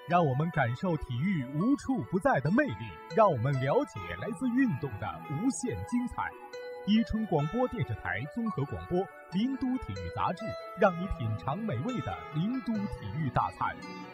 让我们感受体育无处不在的魅力，让我们了解来自运动的无限精彩。伊春广播电视台综合广播，林都体育杂志，让你品尝美味的林都体育大餐。